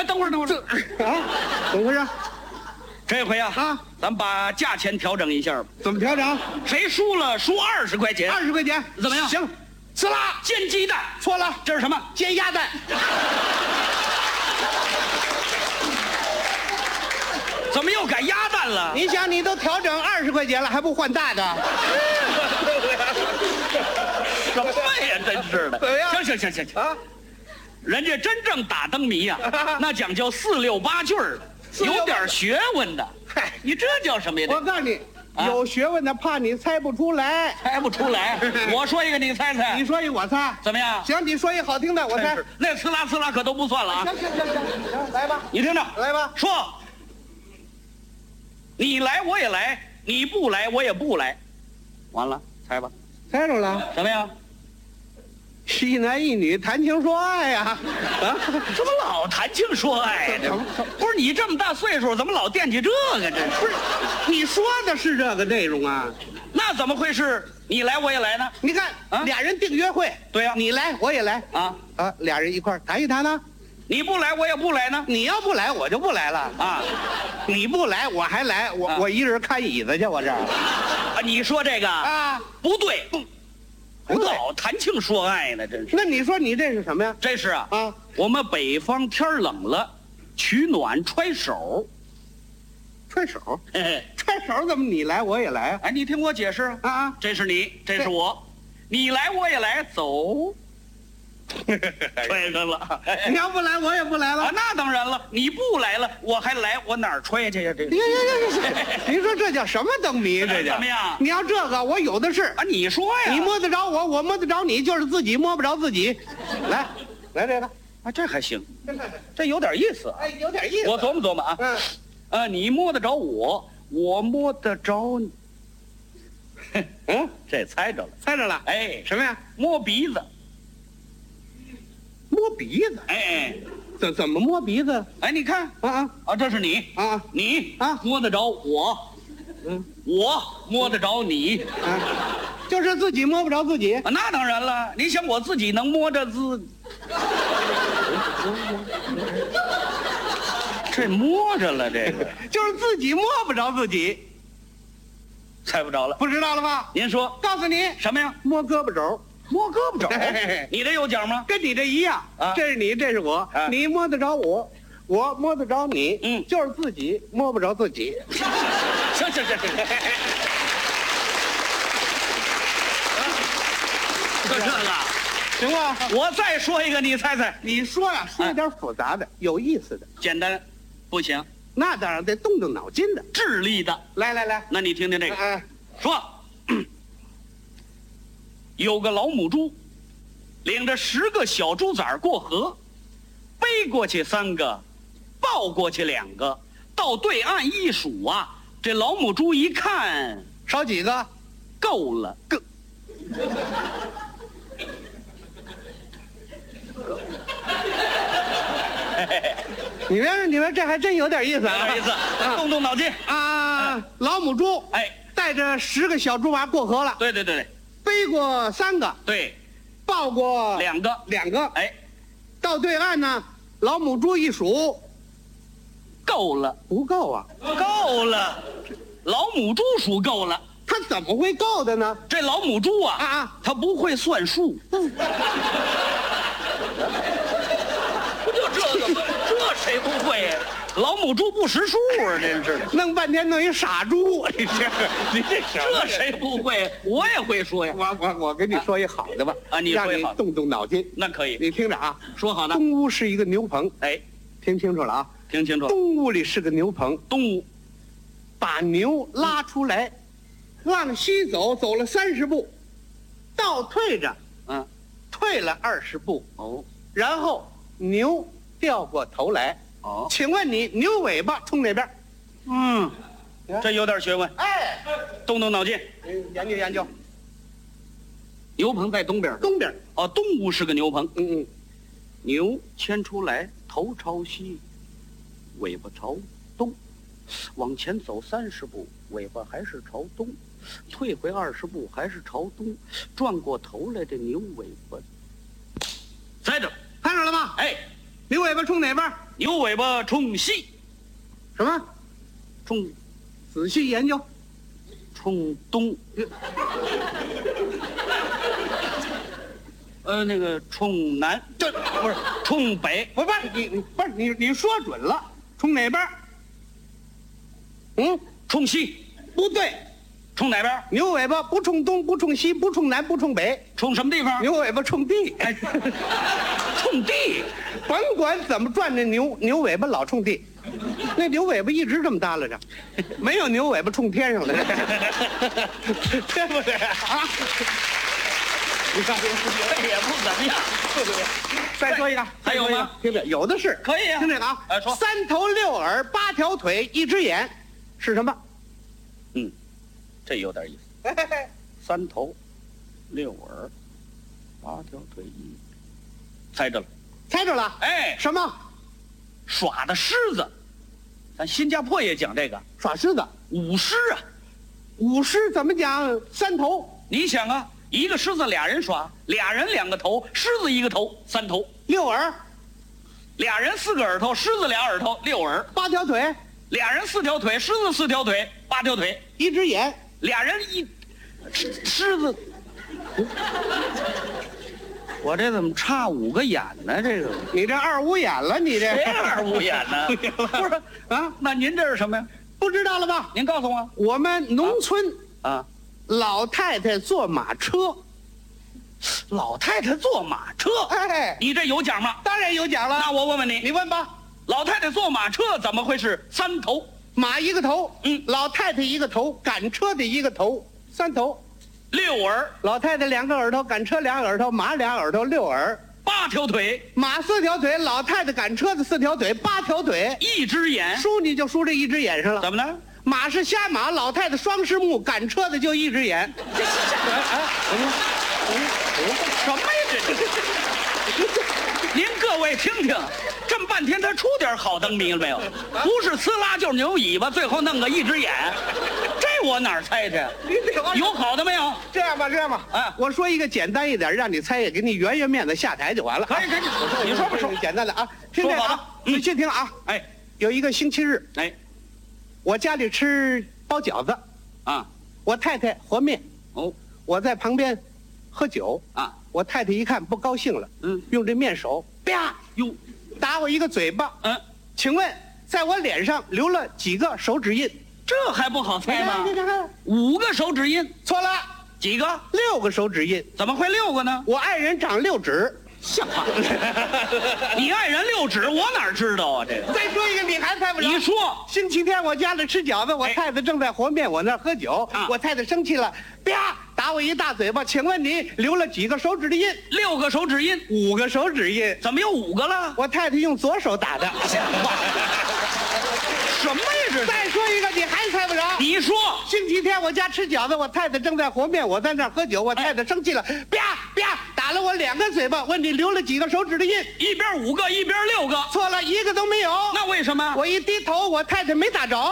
等会儿， 啊，怎么回事？ 这回啊，咱把价钱调整一下吧。 怎么调整谁输了输20块钱 ？20块钱， 怎么样？ 行，撕拉， 煎鸡蛋， 错了， 这是什么？ 煎鸭蛋。 怎么又改鸭蛋了？ 你想，你都调整20块钱了，还不换大的？ 什么呀，真是的！ 怎么样行啊！ 人家真正打灯谜呀，那讲究4、6、8句儿，有点学问的。 嗨， 你这叫什么呀？ 我告诉你，有学问的怕你猜不出来。 猜不出来。我说一个，你猜猜。 你说一，我猜， 怎么样？ 行，你说一好听的，我猜。 那呲啦可都不算了啊！ 行，来吧， 你听着， 来吧。 说，你来我也来，你不来我也不来，完了，猜吧。 猜着了， 什么呀？ 一男一女谈情说爱呀！啊， 怎么老谈情说爱呀？不是你这么大岁数，怎么老惦记这个？这不是，你说的是这个内容啊？ 那怎么会是你来我也来呢？ 你看，俩人订约会， 对呀， 你来我也来啊， 俩人一块谈一谈呢。 你不来我也不来呢。 你要不来我就不来了啊， 你不来我还来，我一人看椅子去，我这儿啊，你说这个啊不对， 不对， 老谈情说爱呢，真是。 那你说你这是什么呀？ 这是啊， 我们北方天冷了，取暖揣手， 揣手， 嘿， 揣手怎么你来我也来啊？ 哎，你听我解释啊， 这是你，这是我，你来我也来，走。揣上了， 你要不来我也不来了。 那当然了，你不来了，我还来，我哪儿揣去呀？这您说这叫什么灯谜？这叫怎么样？ 你要这个，我有的是啊！你说呀， 你摸得着我，我摸得着你，就是自己摸不着自己。来这个啊，这还行，这有点意思。 哎，有点意思。 我琢磨琢磨啊，你摸得着我，我摸得着你。这猜着了， 猜着了。 哎， 什么呀？ 摸鼻子。 摸鼻子， 哎， 怎么摸鼻子？ 哎，你看这是你你摸得着我，我摸得着你， 就是自己摸不着自己。 那当然了，你想我自己能摸着这摸着了，这个就是自己摸不着自己， 猜不着了， 不知道了吧？ 您说， 告诉你什么呀？ 摸胳膊肘。 摸胳膊肘，你这有奖吗？ 跟你这一样这是你，这是我，你摸得着我，我摸得着你，就是自己摸不着自己。 行，就这个， 行吧？ 我再说一个，你猜猜。 你说呀，说一点复杂的、有意思的， 简单不行， 那当然得动动脑筋的、 智力的。 来， 那你听听这个，说。有个老母猪，领着10个小猪崽过河，背过去3个，抱过去2个，到对岸一数啊，这老母猪一看， 少几个， 够了个。 你说这还真有点意思啊！ 有点意思，动动脑筋啊！老母猪带着10个小猪娃过河了， 对， 背过3个， 对， 抱过 2个，哎， 到对岸呢，老母猪一数， 够了， 不够啊， 够了，老母猪数够了， 他怎么会够的呢？ 这老母猪他不会算数，不就这个吗？这谁不会呀？老母猪不识数啊，真是的， 弄半天弄一傻猪，你这谁不会？我也会说呀。 我跟你说一好的吧， 你说让你动动脑筋。 那可以， 你听着啊， 说好的。 东屋是一个牛棚， 哎， 听清楚了啊， 听清楚。 东屋里是个牛棚， 东屋把牛拉出来，往西走，走了30步，倒退着，退了20步，然后牛掉过头来。请问你牛尾巴冲哪边？ 这有点学问。 哎， 动动脑筋， 研究。 牛棚在东边。 东边东屋是个牛棚。 牛牵出来，头朝西，尾巴朝东，往前走30步，尾巴还是朝东，退回20步还是朝东，转过头来，这牛尾巴栽着， 看着了吗？ 哎。 牛尾巴冲哪边？ 牛尾巴冲西， 什么？ 冲仔细研究。 冲东。那个冲南， 这不是冲北， 不是你说准了，冲哪边？ 冲西， 不对， 冲哪边？ 牛尾巴不冲东，不冲西，不冲南，不冲北， 冲什么地方？ 牛尾巴冲地。 冲地， 甭管怎么转，那牛尾巴老冲地，那牛尾巴一直这么耷拉着，没有牛尾巴冲天上的，对不对啊？你看这也不怎么样，对不对？ 再说一个， 还有吗？ 听着，有的是， 可以啊。 听这个啊， 说 3头6耳8条腿1只眼，是什么？ 这有点意思。3头6耳8条腿猜着了， 猜着了。 哎， 什么？ 耍的狮子，咱新加坡也讲这个耍狮子， 舞狮啊。 舞狮怎么讲？3头。 你想啊，一个狮子俩人耍，俩人2个头，狮子1个头，3头。 6耳， 俩人4个耳朵，狮子2耳朵，6耳。 8条腿， 俩人4条腿，狮子4条腿，8条腿。 1只眼， 俩人狮子，我这怎么差5个眼呢？这个你这2五眼了，你这谁2五眼呢？不是啊，那您这是什么呀？ 不知道了吧？ 您告诉我。 我们农村啊， 老太太坐马车， 老太太坐马车， 哎， 你这有奖吗？ 当然有奖了。 那我问问你， 你问吧。 老太太坐马车怎么会是3头？ 马1个头，老太太1个头，赶车的1个头，3头。 6耳， 老太太2个耳朵，赶车2耳朵，马2耳朵，6耳。 8条腿， 马4条腿，老太太赶车的4条腿，8条腿。 1只眼， 输你就输这1只眼上了。 怎么了？ 马是瞎马，老太太双狮目，赶车的就1只眼。 什么呀这？您各位听听，这么半天他出点好灯谜了没有？不是呲啦就是牛尾巴，最后弄个1只眼，这我哪儿猜去？有好的没有？ 这样吧，我说一个简单一点，让你猜，给你圆圆面子下台就完了。 可以，你说吧，说简单的啊，听这个啊，仔细听啊。 哎， 有一个星期日， 哎， 我家里吃包饺子， 啊， 我太太和面，我在旁边喝酒啊， 我太太一看不高兴了，用这面手啪哟打我一个嘴巴，请问在我脸上留了几个手指印？ 这还不好猜吗？ 你看 5个手指印， 错了， 几个 ？6个手指印。 怎么会6个呢？ 我爱人长6指。 像话！你爱人6指，我哪知道啊？这个。 再说一个，你还猜不着。 你说， 星期天我家里吃饺子，我太太正在和面，我那儿喝酒，我太太生气了，啪打我一大嘴巴。请问你留了几个手指的印 ？6个手指印 ，5个手指印。 怎么有5个了？ 我太太用左手打的。 像话！什么呀这？ 再说一个，你还猜不着。 你说， 星期天我家吃饺子，我太太正在和面，我在那儿喝酒，我太太生气了，啪啪打了我2个嘴巴。问你留了几个手指的印？ 一边5个，一边6个。 错了，1个都没有。 那为什么？ 我一低头，我太太没打着。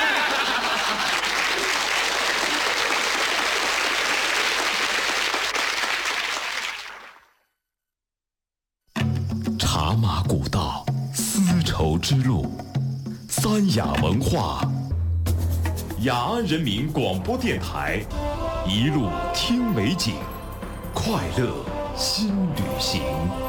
茶马古道，丝绸之路，三雅文化，雅安人民广播电台，一路听美景，快乐新旅行。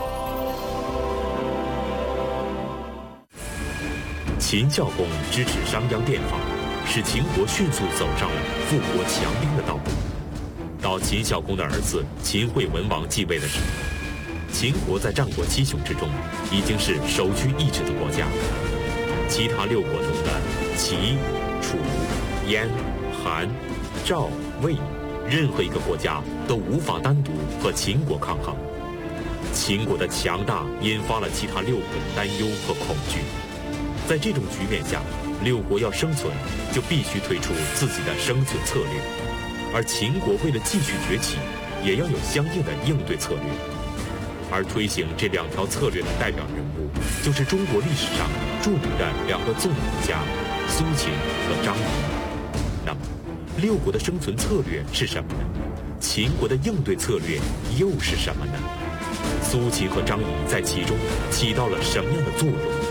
秦孝公支持商鞅变法，使秦国迅速走上了富国强兵的道路。到秦孝公的儿子秦惠文王继位的时候，秦国在战国7雄之中已经是首屈一指的国家。其他6国中的齐、楚、燕、韩、赵、魏，任何一个国家都无法单独和秦国抗衡。秦国的强大引发了其他6国的担忧和恐惧。在这种局面下，6国要生存，就必须推出自己的生存策略，而秦国为了继续崛起，也要有相应的应对策略。而推行这2条策略的代表人物，就是中国历史上著名的2个纵横家苏秦和张仪。那么，6国的生存策略是什么呢？秦国的应对策略又是什么呢？ 苏秦和张仪在其中起到了什么样的作用？